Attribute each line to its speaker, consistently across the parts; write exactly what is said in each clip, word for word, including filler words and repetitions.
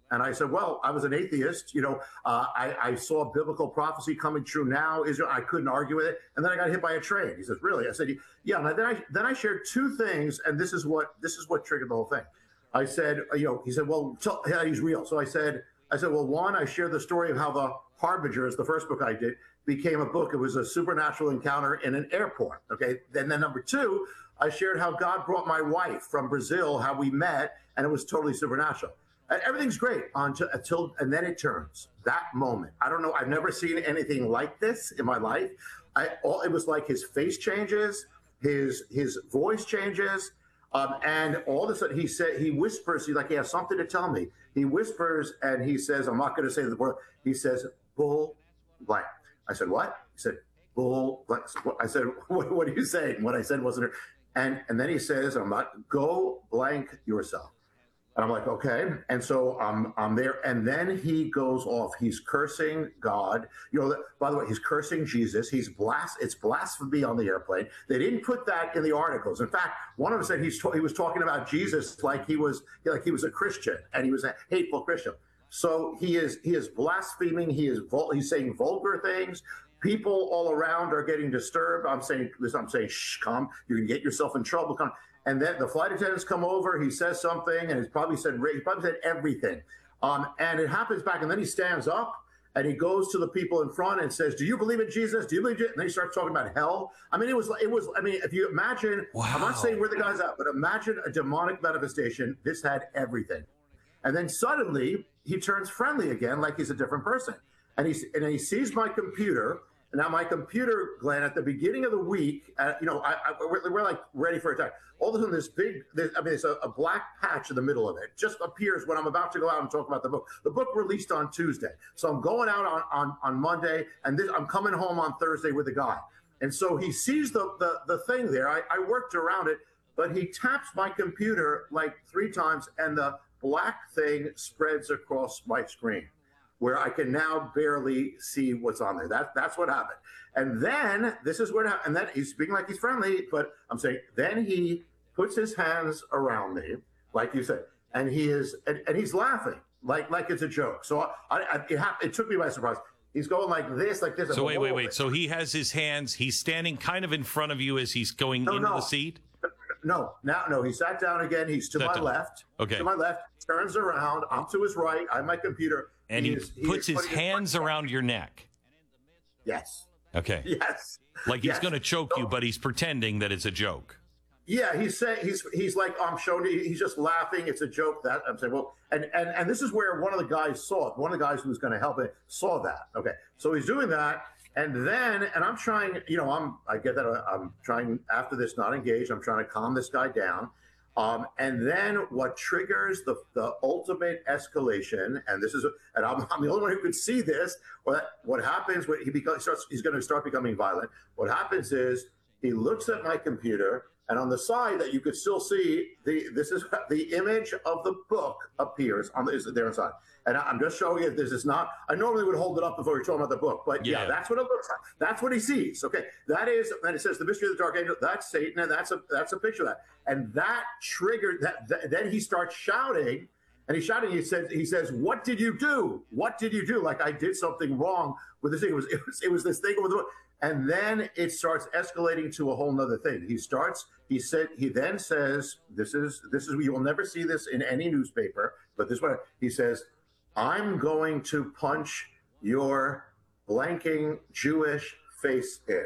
Speaker 1: And I said, well, I was an atheist. You know, uh, I, I saw biblical prophecy coming true now. Israel, I couldn't argue with it. And then I got hit by a train. He says, really? I said, yeah. And then I, then I shared two things. And this is what this is what triggered the whole thing. I said, you know, he said, well, tell, yeah, he's real. So I said, I said, well, one, I shared the story of how the Harbingers, the first book I did, became a book. It was a supernatural encounter in an airport. Okay. Then, then number two, I shared how God brought my wife from Brazil, how we met, and it was totally supernatural. And everything's great until, until, and then it turns that moment. I don't know. I've never seen anything like this in my life. I, all, it was like his face changes, his his voice changes. Um, and all of a sudden, he said, he whispers, he's like, he has something to tell me. He whispers and he says, I'm not going to say the word. He says, bull blank. I said, what? He said, bull blank. I said, what, what are you saying? What I said wasn't it. And, and then he says, I'm not, go blank yourself. And I'm like, okay. And so I'm, I'm there. And then he goes off. He's cursing God. You know, by the way, he's cursing Jesus. He's blas- It's blasphemy on the airplane. They didn't put that in the articles. In fact, one of them said he's ta- he was talking about Jesus like he was like he was a Christian and he was a hateful Christian. So he is he is blaspheming. He is vul- he's saying vulgar things. People all around are getting disturbed. I'm saying, listen, I'm saying, shh, come. You can get yourself in trouble. Come. And then the flight attendants come over. He says something, and he's probably said he probably said everything. Um, and it happens back, and then he stands up and he goes to the people in front and says, "Do you believe in Jesus? Do you believe it?" And then he starts talking about hell. I mean, it was it was. I mean, if you imagine, wow. I'm not saying where the guy's at, but imagine a demonic manifestation. This had everything, and then suddenly he turns friendly again, like he's a different person, and he and he sees my computer. Now, my computer, Glenn, at the beginning of the week, uh, you know, I, I, we're, we're like ready for attack. All of a sudden, this big, this, I mean, it's a, a black patch in the middle of it. Just appears when I'm about to go out and talk about the book. The book released on Tuesday. So I'm going out on, on, on Monday, and this, I'm coming home on Thursday with a guy. And so he sees the, the, the thing there. I, I worked around it, but he taps my computer like three times, and the black thing spreads across my screen, where I can now barely see what's on there. That, that's what happened. And then, this is what happened. And then he's speaking like he's friendly, but I'm saying, then he puts his hands around me, like you said, and he is, and, and he's laughing, like like it's a joke. So I, I, it, happened, it took me by surprise. He's going like this, like this.
Speaker 2: So wait, wait, wait. So he has his hands, he's standing kind of in front of you as he's going no, into
Speaker 1: no.
Speaker 2: the seat?
Speaker 1: No, now, no, he sat down again. He's to
Speaker 2: Sat
Speaker 1: my
Speaker 2: down.
Speaker 1: left.
Speaker 2: Okay.
Speaker 1: To my left, turns around. I'm to his right. I'm my computer.
Speaker 2: And he,
Speaker 1: is,
Speaker 2: puts
Speaker 1: he
Speaker 2: his hands around your neck.
Speaker 1: Yes.
Speaker 2: Okay.
Speaker 1: Yes.
Speaker 2: Like he's
Speaker 1: yes.
Speaker 2: going to choke
Speaker 1: so,
Speaker 2: you, but he's pretending that it's a joke.
Speaker 1: Yeah, he's saying he's he's like I'm showing you. He's just laughing. It's a joke. That I'm saying. Well, and and and this is where one of the guys saw it. One of the guys who was going to help it saw that. Okay, so he's doing that, and then and I'm trying. You know, I'm I get that I'm trying after this not engage. I'm trying to calm this guy down. Um, and then what triggers the, the ultimate escalation, and this is, and I'm, I'm the only one who could see this. What what happens when he becomes, starts, he's going to start becoming violent. What happens is he looks at my computer, and on the side that you could still see the this is the image of the book appears on the, is there inside. And I'm just showing you this is not. I normally would hold it up before we talk about the book, but yeah. yeah, that's what it looks like. That's what he sees. Okay, that is, and it says the mystery of the dark angel. That's Satan, and that's a that's a picture of that. And that triggered that. that then he starts shouting, and he's shouting. He says, he says, "What did you do? What did you do? Like I did something wrong with this thing. It was it was it was this thing with the book." And then it starts escalating to a whole nother thing. He starts. He said. He then says, "This is this is. You will never see this in any newspaper." But this one, he says, "I'm going to punch your blanking Jewish face in."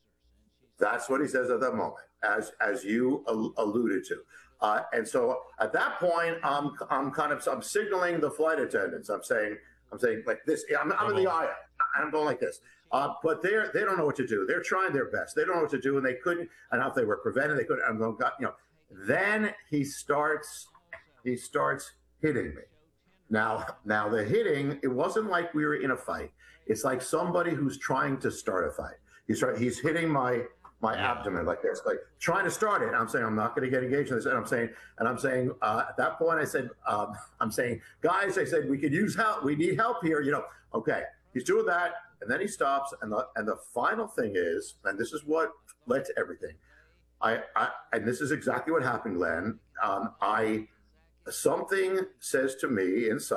Speaker 1: That's what he says at that moment, as as you al- alluded to. Uh, and so at that point, I'm I'm kind of I'm signaling the flight attendants. I'm saying I'm saying like this. I'm, I'm in the aisle. I'm going like this. Uh, but they they don't know what to do. They're trying their best. They don't know what to do, and they couldn't. And if they were prevented, they couldn't. And got you know. Then he starts he starts hitting me. Now, now the hitting, it wasn't like we were in a fight. It's like somebody who's trying to start a fight. He's trying, he's hitting my my yeah. abdomen like this, like trying to start it. And I'm saying I'm not going to get engaged in this. And I'm saying, and I'm saying uh, at that point, I said, um, I'm saying, guys, I said we could use help. We need help here. You know, okay. He's doing that, and then he stops. And the and the final thing is, and this is what led to everything. I, I and this is exactly what happened, Glenn. Um, I something says to me inside.